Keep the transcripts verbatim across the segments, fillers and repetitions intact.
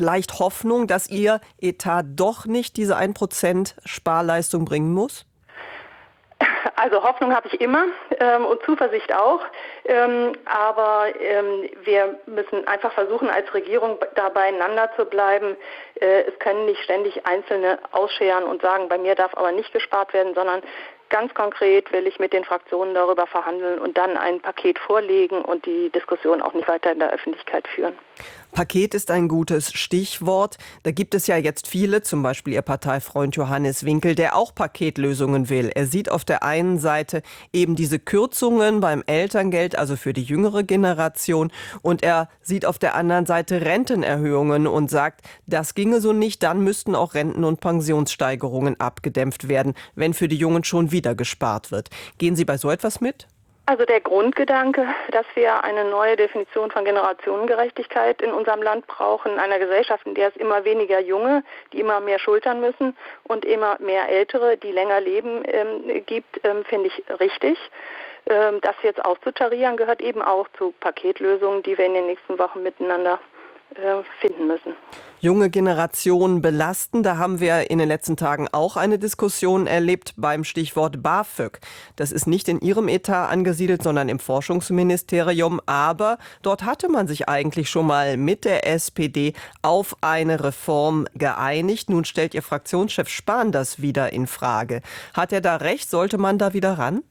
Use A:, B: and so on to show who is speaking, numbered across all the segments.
A: leicht Hoffnung, dass Ihr Etat doch nicht diese ein Prozent Sparleistung bringen muss?
B: Also Hoffnung habe ich immer ähm, und Zuversicht auch, ähm, aber ähm, wir müssen einfach versuchen, als Regierung da beieinander zu bleiben. Äh, es können nicht ständig Einzelne ausscheren und sagen, bei mir darf aber nicht gespart werden, sondern ganz konkret will ich mit den Fraktionen darüber verhandeln und dann ein Paket vorlegen und die Diskussion auch nicht weiter in der Öffentlichkeit führen.
A: Paket ist ein gutes Stichwort. Da gibt es ja jetzt viele, zum Beispiel Ihr Parteifreund Johannes Winkel, der auch Paketlösungen will. Er sieht auf der einen Seite eben diese Kürzungen beim Elterngeld, also für die jüngere Generation, und er sieht auf der anderen Seite Rentenerhöhungen und sagt, das ginge so nicht, dann müssten auch Renten- und Pensionssteigerungen abgedämpft werden, wenn für die Jungen schon wieder gespart wird. Gehen Sie bei so etwas mit?
B: Also der Grundgedanke, dass wir eine neue Definition von Generationengerechtigkeit in unserem Land brauchen, in einer Gesellschaft, in der es immer weniger Junge, die immer mehr schultern müssen und immer mehr Ältere, die länger leben, ähm, gibt, ähm, finde ich richtig. Ähm, das jetzt auszutarieren gehört eben auch zu Paketlösungen, die wir in den nächsten Wochen miteinander äh, finden müssen.
A: Junge Generationen belasten. Da haben wir in den letzten Tagen auch eine Diskussion erlebt beim Stichwort BAföG. Das ist nicht in Ihrem Etat angesiedelt, sondern im Forschungsministerium. Aber dort hatte man sich eigentlich schon mal mit der S P D auf eine Reform geeinigt. Nun stellt Ihr Fraktionschef Spahn das wieder in Frage. Hat er da recht? Sollte man da wieder ran?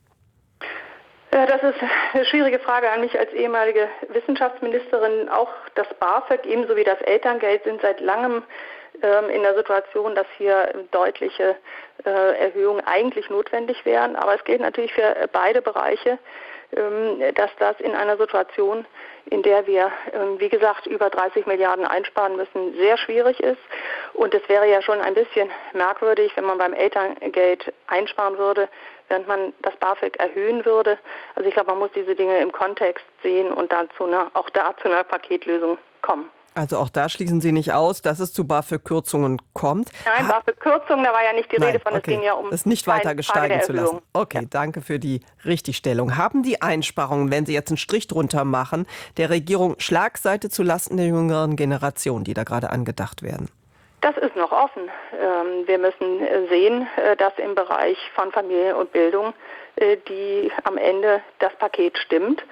B: Das ist eine schwierige Frage an mich als ehemalige Wissenschaftsministerin. Auch das BAföG ebenso wie das Elterngeld sind seit langem ähm, in der Situation, dass hier deutliche äh, Erhöhungen eigentlich notwendig wären. Aber es gilt natürlich für beide Bereiche, ähm, dass das in einer Situation, in der wir, ähm, wie gesagt, über dreißig Milliarden einsparen müssen, sehr schwierig ist. Und es wäre ja schon ein bisschen merkwürdig, wenn man beim Elterngeld einsparen würde, während man das BAföG erhöhen würde. Also ich glaube, man muss diese Dinge im Kontext sehen und dann zu einer, auch da zu einer Paketlösung kommen.
A: Also auch da schließen Sie nicht aus, dass es zu BAföG-Kürzungen kommt?
B: Nein, BAföG-Kürzungen, da war ja nicht die
A: Nein,
B: Rede von,
A: okay.
B: es ging ja um
A: es nicht weiter gesteigen zu lassen. Okay,
B: ja.
A: Danke für die Richtigstellung. Haben die Einsparungen, wenn Sie jetzt einen Strich drunter machen, der Regierung Schlagseite zulasten der jüngeren Generation, die da gerade angedacht werden?
B: Das ist noch offen. Wir müssen sehen, dass im Bereich von Familie und Bildung die am Ende das Paket stimmt.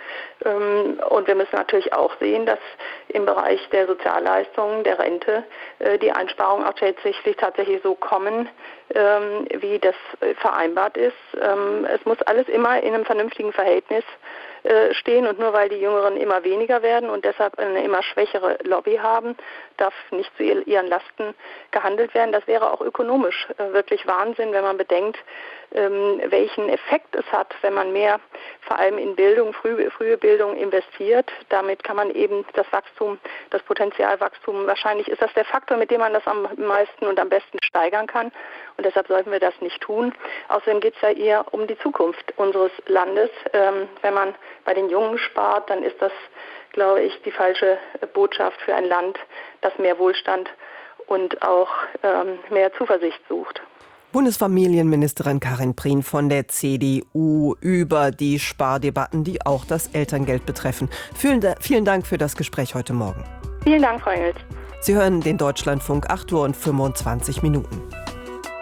B: Und wir müssen natürlich auch sehen, dass im Bereich der Sozialleistungen, der Rente, die Einsparungen auch tatsächlich, tatsächlich so kommen, wie das vereinbart ist. Es muss alles immer in einem vernünftigen Verhältnis stehen und nur weil die Jüngeren immer weniger werden und deshalb eine immer schwächere Lobby haben, darf nicht zu ihren Lasten gehandelt werden. Das wäre auch ökonomisch wirklich Wahnsinn, wenn man bedenkt, welchen Effekt es hat, wenn man mehr vor allem in Bildung, frühe, frühe Bildung investiert. Damit kann man eben das Wachstum, das Potenzialwachstum, wahrscheinlich ist das der Faktor, mit dem man das am meisten und am besten steigern kann. Und deshalb sollten wir das nicht tun. Außerdem geht es ja eher um die Zukunft unseres Landes. Ähm, wenn man bei den Jungen spart, dann ist das, glaube ich, die falsche Botschaft für ein Land, das mehr Wohlstand und auch ähm, mehr Zuversicht sucht.
A: Bundesfamilienministerin Karin Prien von der C D U über die Spardebatten, die auch das Elterngeld betreffen. Vielen, vielen Dank für das Gespräch heute Morgen.
B: Vielen Dank, Frau Engels.
A: Sie hören den Deutschlandfunk, acht Uhr und fünfundzwanzig Minuten.